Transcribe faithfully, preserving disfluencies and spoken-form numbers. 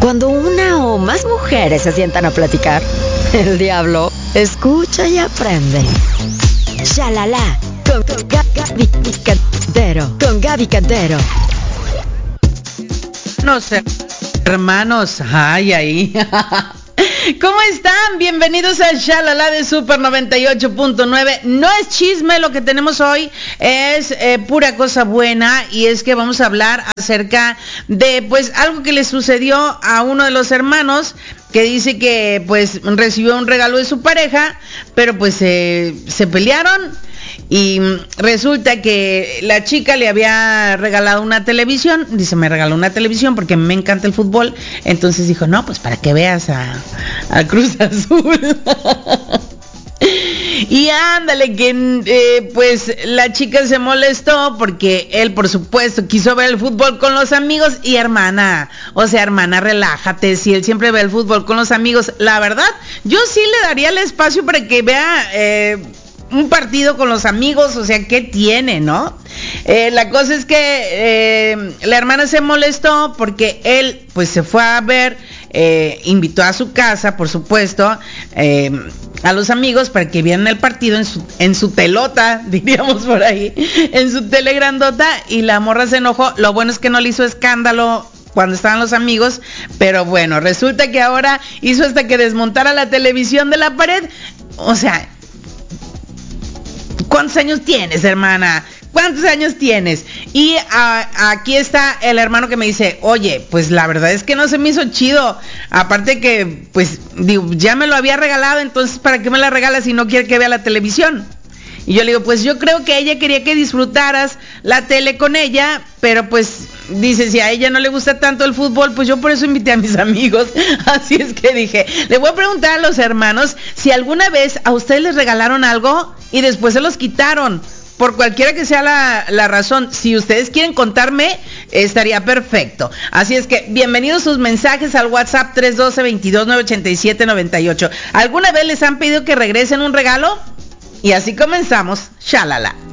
Cuando una o más mujeres se sientan a platicar, el diablo escucha y aprende. Shalala, con Gaby Cantero, con Gaby Cantero. No sé, hermanos, ay, ahí. ¿Cómo están? Bienvenidos al Shalala de Super noventa y ocho punto nueve. No es chisme lo que tenemos hoy, es eh, pura cosa buena, y es que vamos a hablar acerca de pues algo que le sucedió a uno de los hermanos, que dice que pues recibió un regalo de su pareja, pero pues eh, se pelearon. Y resulta que la chica le había regalado una televisión. Dice, me regaló una televisión porque me encanta el fútbol. Entonces dijo, no, pues para que veas a, a Cruz Azul. Y ándale, que eh, pues la chica se molestó porque él, por supuesto, quiso ver el fútbol con los amigos. Y hermana, o sea, hermana, relájate. Si él siempre ve el fútbol con los amigos, la verdad, yo sí le daría el espacio para que vea eh, un partido con los amigos. O sea, ¿qué tiene, no? Eh, la cosa es que eh, la hermana se molestó porque él pues se fue a ver, eh, invitó a su casa, por supuesto, eh, a los amigos para que vieran el partido en su, en su telota, diríamos por ahí, en su tele grandota, y la morra se enojó. Lo bueno es que no le hizo escándalo cuando estaban los amigos, pero bueno, resulta que ahora hizo hasta que desmontara la televisión de la pared. O sea, ¿cuántos años tienes, hermana? ¿Cuántos años tienes? Y a, aquí está el hermano que me dice, oye, pues la verdad es que no se me hizo chido. Aparte que, pues, digo, ya me lo había regalado, entonces ¿para qué me la regalas si no quiere que vea la televisión? Y yo le digo, pues yo creo que ella quería que disfrutaras la tele con ella, pero pues dice, si a ella no le gusta tanto el fútbol, pues yo por eso invité a mis amigos. Así es que dije, le voy a preguntar a los hermanos si alguna vez a ustedes les regalaron algo y después se los quitaron. Por cualquiera que sea la, la razón, si ustedes quieren contarme, estaría perfecto. Así es que, bienvenidos sus mensajes al WhatsApp tres uno dos, veintidós, nueve ochenta y siete, noventa y ocho. ¿Alguna vez les han pedido que regresen un regalo? Y así comenzamos, Shalala.